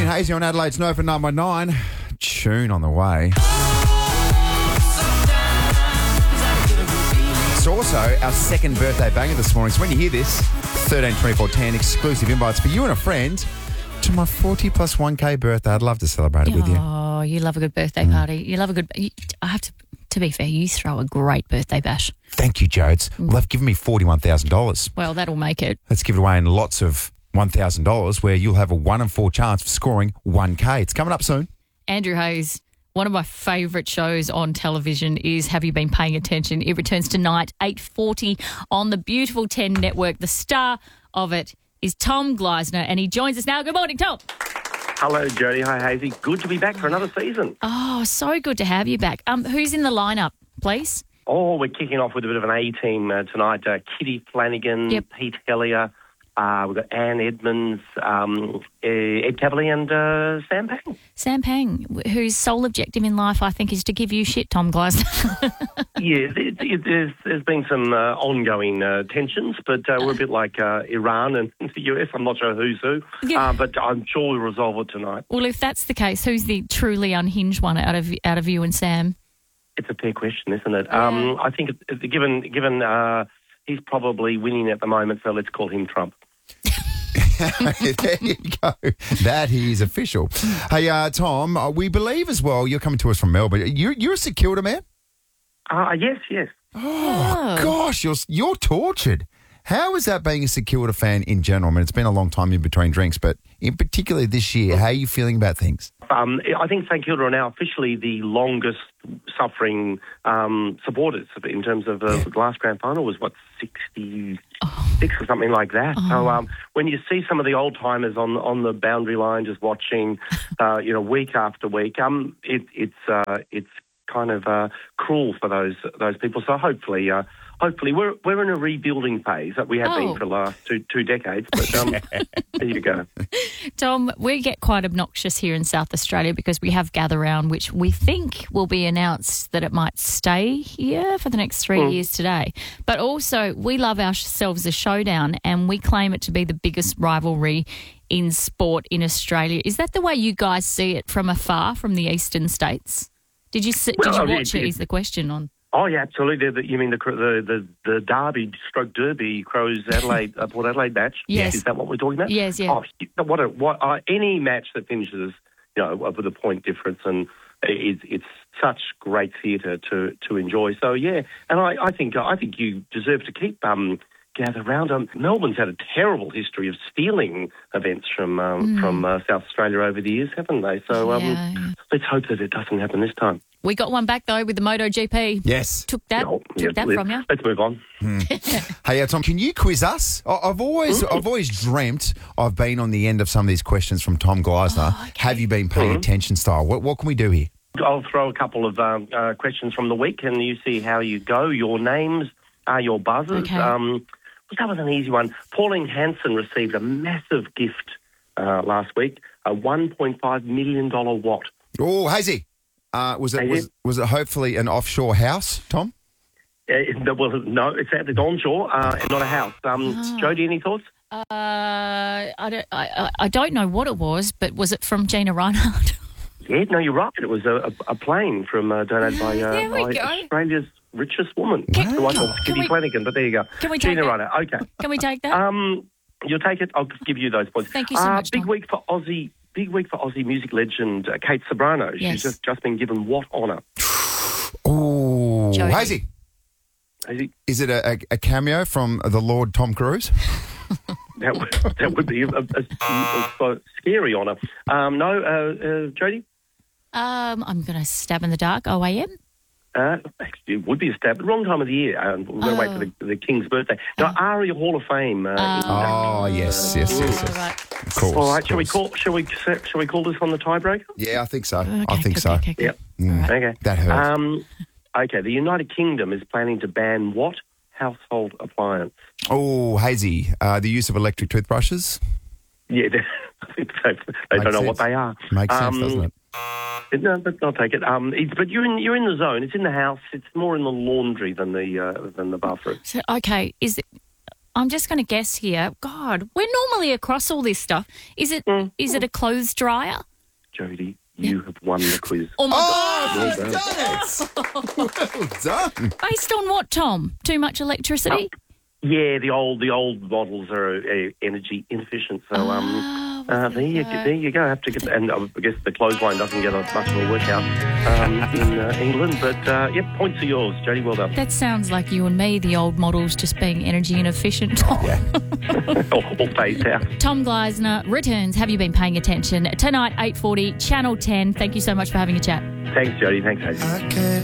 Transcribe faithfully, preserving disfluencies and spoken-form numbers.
and Hazy on Adelaide's Nova nine one nine. Tune on the way. It's also our second birthday banger this morning. So when you hear this, thirteen twenty-four ten exclusive invites for you and a friend to my forty plus one K birthday. I'd love to celebrate it with you. Oh, you love a good birthday party. You love a good... You, I have to... To be fair, you throw a great birthday bash. Thank you, Jodes. Well, they've given me forty-one thousand dollars. Well, that'll make it. Let's give it away in lots of one thousand dollars where you'll have a one in four chance of scoring one K. It's coming up soon. Andrew Hayes, one of my favourite shows on television is Have You Been Paying Attention? It returns tonight, eight forty on the beautiful ten Network. The star of it is Tom Gleisner, and he joins us now. Good morning, Tom. Hello, Jodie. Hi, Hazy. Good to be back for another season. Oh, so good to have you back. Um, who's in the lineup, please? Oh, we're kicking off with a bit of an A-team uh, tonight. Uh, Kitty Flanagan, Yep. Pete Hellier, uh, we've got Anne Edmonds, um, Ed Cavalier and uh, Sam Pang. Sam Pang, whose sole objective in life, I think, is to give you shit, Tom Gleisner. Yeah, it, it, there's, there's been some uh, ongoing uh, tensions, but uh, we're a bit like uh, Iran and the U S. I'm not sure who's who, Yeah. uh, but I'm sure we'll resolve it tonight. Well, if that's the case, who's the truly unhinged one out of out of you and Sam? It's a fair question, isn't it? Um, I think, it, it, given given uh, he's probably winning at the moment, so let's call him Trump. There you go. That is official. Hey, uh, Tom, uh, we believe as well, you're coming to us from Melbourne. You're, you're a Security man? Uh, yes, yes. Oh, gosh, you're, you're tortured. How is that being a Security fan in general? I mean, it's been a long time in between drinks, but in particular this year, how are you feeling about things? Um, I think St Kilda are now officially the longest suffering um, supporters in terms of uh, Yeah. the last grand final was, what, sixty-six or something like that. Oh. So um, when you see some of the old timers on on the boundary line just watching, uh, you know, week after week, um, it, it's uh, it's kind of uh, cruel for those those people. So hopefully, uh, hopefully we're we're in a rebuilding phase that we have Oh. been for the last two two decades. But um, there you go. Tom, we get quite obnoxious here in South Australia because we have Gather Round, which we think will be announced that it might stay here for the next three Mm. years today. But also, we love ourselves a showdown, and we claim it to be the biggest rivalry in sport in Australia. Is that the way you guys see it from afar, from the eastern states? Did you see, did Well, you it- watch it? it- Is the question on? Oh yeah, absolutely. The, you mean the the the, the Derby stroke Derby Crows Adelaide uh, Port Adelaide match? Yes. Is that what we're talking about? Yes, yeah. Oh, what a, what uh, any match that finishes, you know, with a point difference, and it's it's such great theatre to to enjoy. So yeah, and I, I think I think you deserve to keep um. Gather round. Um, Melbourne's had a terrible history of stealing events from um, Mm. from uh, South Australia over the years, haven't they? So um, Yeah, yeah. let's hope that it doesn't happen this time. We got one back, though, with the MotoGP. Yes. Took that, No, took yeah, that let's, from you. Let's move on. Hey, uh, Tom, can you quiz us? I- I've always I've always dreamt I've been on the end of some of these questions from Tom Gleisner. Oh, okay. Have you been paying attention style? What, what can we do here? I'll throw a couple of um, uh, questions from the week, and you see how you go. Your names are your buzzers. Okay. Um, that was an easy one. Pauline Hanson received a massive gift uh, last week, a one point five million dollars what? Oh, Hazy, uh, was it Hazy? was, was it hopefully an offshore house, Tom? Uh, it- well, no, it's at the onshore, uh, and not a house. Um, Oh. Jodie, any thoughts? Uh, I don't, I, I- I don't know what it was, but was it from Gina Reinhardt? Yeah, no, you're right. It was a, a, a plane from uh, donated by, uh, There we by go. Australia's richest woman, Can- the one can- called can Kitty we- Flanagan. But there you go. Can we take Gina that? Reinhardt. Okay. Can we take that? Um, you'll take it. I'll give you those points. Thank you so uh, much, Big Tom. week for Aussie. Big week for Aussie music legend uh, Kate Sobrano. Yes. She's just, just been given what honour? Oh, Jodie. Hazy, Is it- is it a, a, a cameo from the Lord Tom Cruise? That would, that would be a, a, a, a scary honour. Um, no, uh, uh, Jodie? Um, I'm going to stab in the dark. O A M. Uh, actually, it would be a stab. Wrong time of the year. Um, we're going to wait Oh. for the, the King's birthday. Now, Aria Hall of Fame. Uh, Uh, is- Oh, yes, yes, yes, yes. Right. Of course. all right, of shall we course. call? Shall we? Shall we call this on the tiebreaker? Yeah, I think so. Okay, I think okay, so. okay, okay. Yep. Mm, Okay. That hurt. Um, okay. The United Kingdom is planning to ban what household appliance? Oh, Hazy, uh, the use of electric toothbrushes Yeah, they, I think they, they Makes don't know sense. what they are. makes sense, Um, doesn't it? No, but I'll take it. Um, it's, but you're in you're in the zone. It's in the house. It's more in the laundry than the uh, than the bathroom. So, okay, is it I'm just going to guess here. God, we're normally across all this stuff. Is it? Mm. Is it a clothes dryer? Jody, you have won the quiz. Oh my Oh, Well he's done it. Well done. God! Based on what, Tom? Too much electricity? Yeah, the old the old models are uh, energy inefficient. So um, Oh, uh, there you there you go. I have to get, and I guess the clothesline doesn't get much of a workout um, in uh, England. But uh, yeah, points are yours, Jody. Well done. That sounds like you and me, the old models just being energy inefficient. Tom. Yeah. all, all phased out. Tom Gleisner returns. Have you been paying attention? Tonight, eight forty, Channel ten. Thank you so much for having a chat. Thanks, Jody. Thanks, Hayes. I can't